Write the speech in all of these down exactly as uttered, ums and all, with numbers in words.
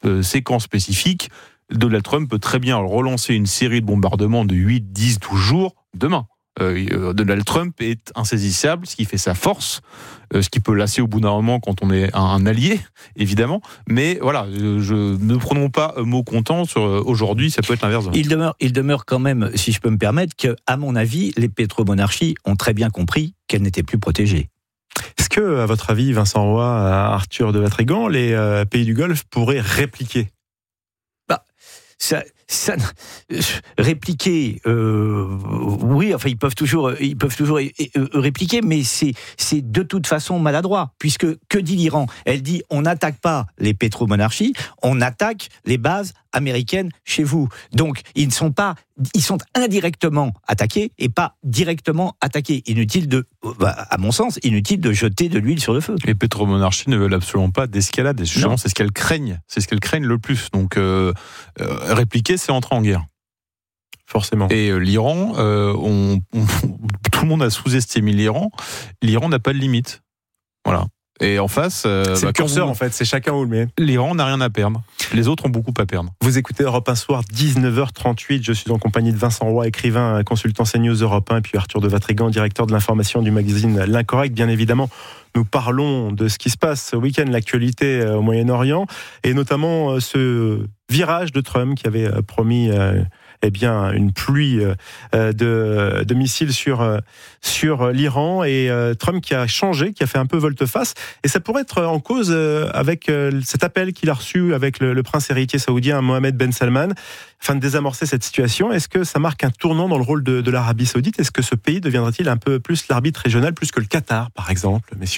euh, séquence spécifique, Donald Trump peut très bien relancer une série de bombardements de huit, dix, douze jours demain. Euh, Donald Trump est insaisissable, ce qui fait sa force, euh, ce qui peut lasser au bout d'un moment quand on est un, un allié, évidemment. Mais voilà, je, je, ne prenons pas mot comptant sur euh, aujourd'hui, ça peut être l'inverse. Il demeure, il demeure quand même, si je peux me permettre, que, à mon avis, les pétromonarchies ont très bien compris qu'elles n'étaient plus protégées. Est-ce que, à votre avis, Vincent Roy, Arthur de Vatrigan, les euh, pays du Golfe pourraient répliquer ? Bah, ça... Ça, répliquer, euh, oui, enfin ils peuvent toujours, ils peuvent toujours répliquer, mais c'est, c'est de toute façon maladroit, puisque que dit l'Iran ? Elle dit on n'attaque pas les pétromonarchies, on attaque les bases américaines chez vous. Donc ils ne sont pas, ils sont indirectement attaqués et pas directement attaqués. Inutile de, à mon sens, inutile de jeter de l'huile sur le feu. Les pétromonarchies ne veulent absolument pas d'escalade, et justement, c'est ce qu'elles craignent, c'est ce qu'elles craignent le plus. Donc euh, euh, répliquer, c'est entrer en guerre. Forcément. Et euh, l'Iran, euh, on, on, tout le monde a sous-estimé l'Iran. L'Iran n'a pas de limite. Voilà. Et en face, euh, c'est bah, le curseur vous, en fait, c'est chacun où le met. L'Iran n'a rien à perdre. Les autres ont beaucoup à perdre. Vous écoutez Europe un soir, dix-neuf heures trente-huit. Je suis en compagnie de Vincent Roy, écrivain, consultant CNews Europe un, et puis Arthur de Vatrigan, directeur de l'information du magazine L'Incorrect. Bien évidemment, nous parlons de ce qui se passe ce week-end, l'actualité au Moyen-Orient, et notamment ce virage de Trump qui avait promis eh bien, une pluie de, de missiles sur, sur l'Iran, et Trump qui a changé, qui a fait un peu volte-face, et ça pourrait être en cause avec cet appel qu'il a reçu avec le, le prince héritier saoudien Mohammed Ben Salman, afin de désamorcer cette situation. Est-ce que ça marque un tournant dans le rôle de, de l'Arabie saoudite ? Est-ce que ce pays deviendra-t-il un peu plus l'arbitre régional, plus que le Qatar, par exemple, messieurs ?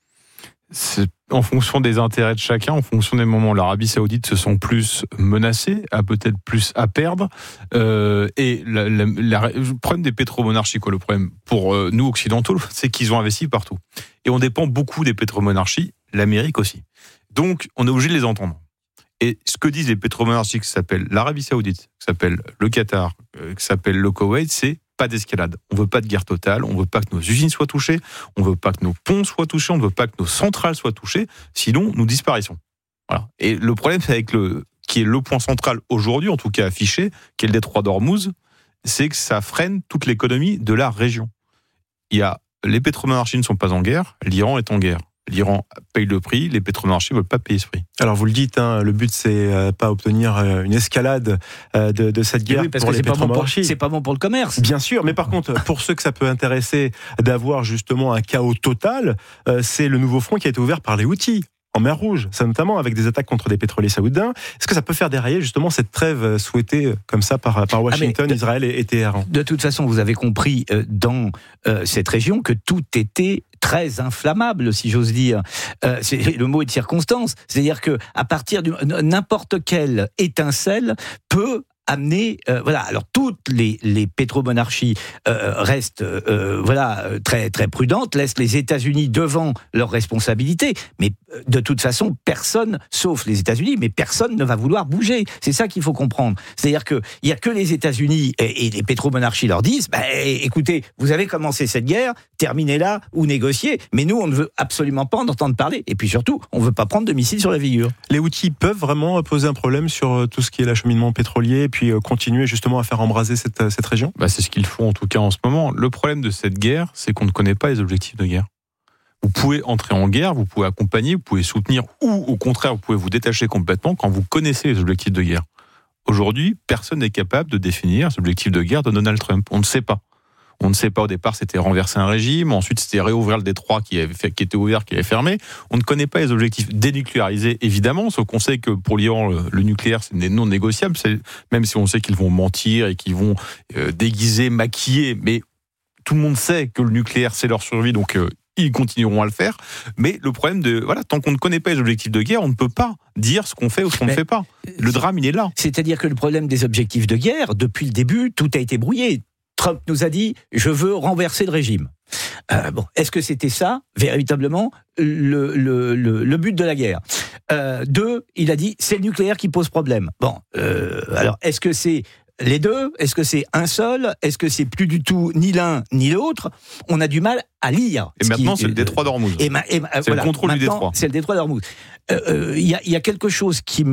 C'est en fonction des intérêts de chacun, en fonction des moments. L'Arabie Saoudite se sent plus menacée, a peut-être plus à perdre. Euh, et la, la, la, le problème des pétromonarchies, quoi, le problème pour euh, nous occidentaux, c'est qu'ils ont investi partout. Et on dépend beaucoup des pétromonarchies, l'Amérique aussi. Donc, on est obligé de les entendre. Et ce que disent les pétromonarchies, qui s'appellent l'Arabie Saoudite, qui s'appelle le Qatar, euh, qui s'appelle le Koweït, c'est pas d'escalade. On veut pas de guerre totale, on veut pas que nos usines soient touchées, on veut pas que nos ponts soient touchés, on ne veut pas que nos centrales soient touchées, sinon nous disparaissons. Voilà. Et le problème, c'est avec le, qui est le point central aujourd'hui, en tout cas affiché, qui est le détroit d'Ormuz, c'est que ça freine toute l'économie de la région. Il y a, les pétromonarchies ne sont pas en guerre, l'Iran est en guerre. L'Iran paye le prix, les pétromonarchies ne veulent pas payer ce prix. Alors vous le dites, hein, le but c'est euh, pas obtenir euh, une escalade euh, de, de cette guerre, oui, parce pour que les c'est pétromonarchies. Pas bon pour, c'est pas bon pour le commerce. Bien sûr, mais par contre, pour ceux que ça peut intéresser d'avoir justement un chaos total, euh, c'est le nouveau front qui a été ouvert par les Houthis en mer Rouge, ça notamment avec des attaques contre des pétroliers saoudiens. Est-ce que ça peut faire dérailler justement cette trêve souhaitée comme ça par, par Washington, ah de, Israël et, et Téhéran ? De toute façon, vous avez compris euh, dans euh, cette région que tout était très inflammable, si j'ose dire. Euh, c'est, le mot est de circonstance. C'est-à-dire que à partir de n'importe quelle étincelle peut amener, euh, voilà. Alors toutes les les pétromonarchies euh, restent, euh, voilà, très très prudentes, laissent les États-Unis devant leurs responsabilités. Mais euh, de toute façon, personne, sauf les États-Unis, mais personne ne va vouloir bouger. C'est ça qu'il faut comprendre. C'est-à-dire que il y a que les États-Unis et, et les pétromonarchies leur disent, bah, écoutez, vous avez commencé cette guerre, terminez-la ou négociez. Mais nous, on ne veut absolument pas en entendre parler. Et puis surtout, on ne veut pas prendre de missiles sur la figure. Les Houthis peuvent vraiment poser un problème sur tout ce qui est l'acheminement pétrolier, puis continuer justement à faire embraser cette, cette région ? Bah, c'est ce qu'ils font en tout cas en ce moment. Le problème de cette guerre, c'est qu'on ne connaît pas les objectifs de guerre. Vous pouvez entrer en guerre, vous pouvez accompagner, vous pouvez soutenir, ou au contraire, vous pouvez vous détacher complètement quand vous connaissez les objectifs de guerre. Aujourd'hui, personne n'est capable de définir les objectifs de guerre de Donald Trump. On ne sait pas. On ne sait pas, au départ, c'était renverser un régime, ensuite c'était réouvrir le détroit qui, avait fait, qui était ouvert, qui avait fermé. On ne connaît pas les objectifs. Dénucléariser, évidemment, sauf qu'on sait que pour l'Iran, le, le nucléaire, c'est non négociable, c'est, même si on sait qu'ils vont mentir et qu'ils vont euh, déguiser, maquiller, mais tout le monde sait que le nucléaire, c'est leur survie, donc euh, ils continueront à le faire. Mais le problème de, voilà, tant qu'on ne connaît pas les objectifs de guerre, on ne peut pas dire ce qu'on fait ou ce qu'on mais ne fait pas. Le drame, il est là. C'est-à-dire que le problème des objectifs de guerre, depuis le début, tout a été brouillé. Trump nous a dit « je veux renverser le régime euh, ». Bon, est-ce que c'était ça, véritablement, le, le, le, le but de la guerre ? euh, Deux, il a dit « c'est le nucléaire qui pose problème ». Bon, euh, alors est-ce que c'est les deux ? Est-ce que c'est un seul ? Est-ce que c'est plus du tout ni l'un ni l'autre ? On a du mal à lire. Et maintenant, qui, c'est le détroit d'Ormuz. Et ma, et ma, c'est voilà, le contrôle du détroit. C'est le détroit d'Ormuz. Il euh, euh, y, y a quelque chose qui me